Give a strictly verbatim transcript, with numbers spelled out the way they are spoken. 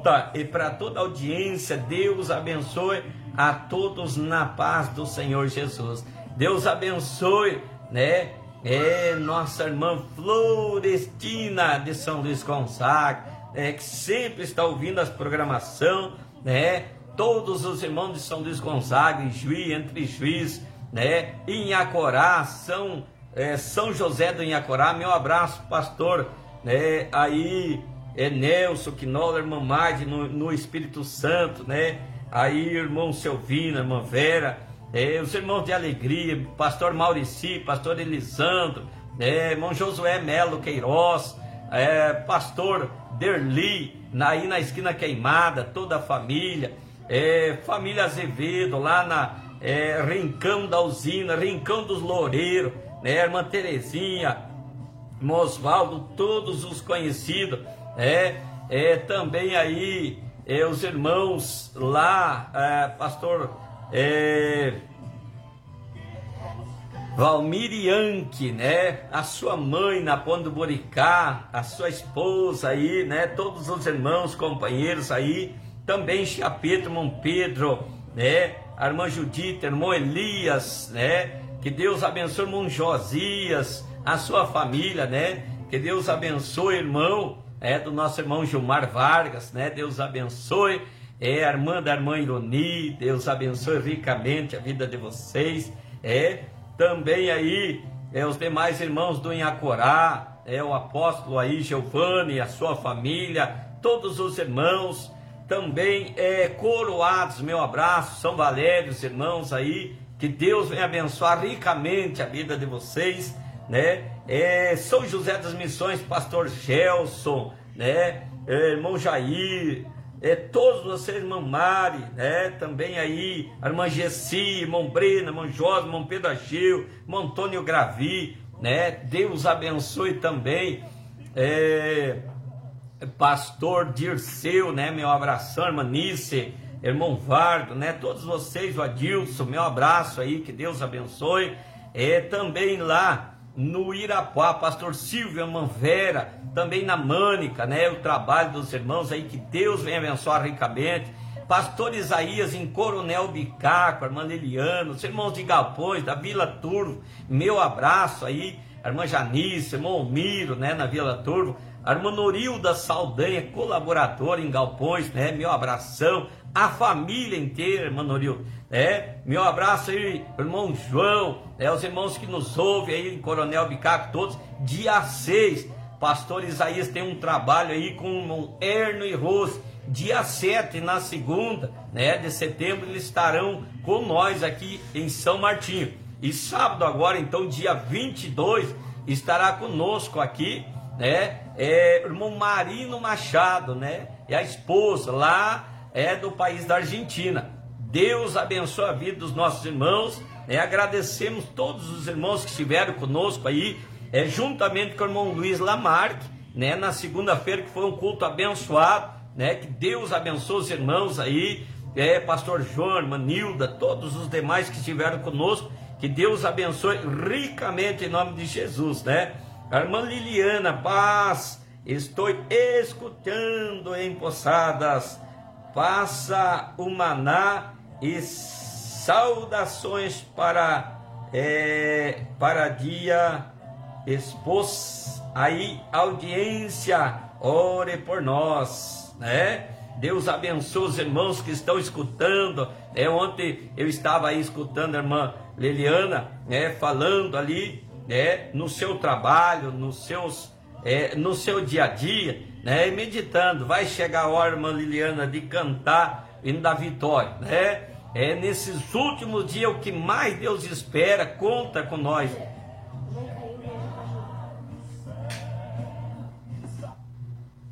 escuta e para toda a audiência. Deus abençoe a todos na paz do Senhor Jesus. Deus abençoe, né? É nossa irmã Florestina de São Luís Gonzaga, é, que sempre está ouvindo as programação, né? Todos os irmãos de São Luís Gonzaga, em Juiz, entre Juiz, né? Inhacorá, São, é, São José do Inhacorá. Meu abraço, pastor, né? Aí é Nelson Quinola, irmã Made no, no Espírito Santo, né? Aí irmão Selvino, irmã Vera, é, os irmãos de Alegria, pastor Maurici, pastor Elisandro, é, irmão Josué Melo Queiroz, é, pastor Derli, aí na esquina Queimada, toda a família, é, família Azevedo, lá na é, Rincão da Usina, Rincão dos Loureiros, né, irmã Terezinha, irmão Osvaldo, todos os conhecidos, é, é, também aí é, os irmãos lá, é, pastor É, Valmir Yankee, né? A sua mãe na Ponte do Buricá, a sua esposa aí, né? Todos os irmãos, companheiros aí, também Chapeta, irmão Pedro, né? A irmã Judita, irmão Elias, né? Que Deus abençoe, irmão Josias, a sua família, né? Que Deus abençoe, irmão, é, do nosso irmão Gilmar Vargas, né? Deus abençoe. É, a irmã da irmã Ironi, Deus abençoe ricamente a vida de vocês. É, também aí, é, os demais irmãos do Inhacorá, é, o apóstolo aí, Giovanni, a sua família, todos os irmãos, também é, coroados, meu abraço, São Valério, os irmãos aí, que Deus venha abençoar ricamente a vida de vocês, né? É, São José das Missões, pastor Gelson, né? É, irmão Jair, É, todos vocês, irmã Mari, né? Também aí, a irmã Gessi, irmão Brena, irmão Jorge, irmão Pedro Ageu, irmão Antônio Gravi, né? Deus abençoe também, é, pastor Dirceu, né? Meu abração, irmã Nice, irmão Vardo, né? Todos vocês, o Adilson, meu abraço aí, que Deus abençoe. É, também lá no Irapuá, pastor Silvio, irmã Vera, também na Mânica, né, o trabalho dos irmãos aí, que Deus venha abençoar ricamente. Pastor Isaías em Coronel Bicaco, a irmã Liliana, os irmãos de Galpões, da Vila Turvo, meu abraço aí, a irmã Janice, irmão Miro, né, na Vila Turvo, a irmã Norilda Saldanha, colaboradora em Galpões, né, meu abração, a família inteira, irmã Norilda, né, meu abraço aí, irmão João, né, os irmãos que nos ouvem aí em Coronel Bicaco, todos, dia seis, pastor Isaías tem um trabalho aí com o irmão Erno e Rose, dia sete, na segunda, né, de setembro, eles estarão com nós aqui em São Martinho, e sábado agora, então, dia vinte e dois, estará conosco aqui, né, é, irmão Marino Machado, né, e a esposa lá é do país da Argentina. Deus abençoe a vida dos nossos irmãos, né, agradecemos todos os irmãos que estiveram conosco aí, é, juntamente com o irmão Luiz Lamarque, né, na segunda-feira, que foi um culto abençoado, né, que Deus abençoe os irmãos aí, é, pastor João, irmã Nilda, todos os demais que estiveram conosco, que Deus abençoe ricamente em nome de Jesus, né? A irmã Liliana, paz, estou escutando em Poçadas, passa o maná e saudações para, é, para dia expôs, aí audiência, ore por nós, né? Deus abençoe os irmãos que estão escutando, né? Ontem eu estava aí escutando a irmã Liliana, né, falando ali, né, no seu trabalho, nos seus, é, no seu dia a dia, né, e meditando. Vai chegar a hora, irmã Liliana, de cantar e da vitória, né? É nesses últimos dias o que mais Deus espera, conta com nós,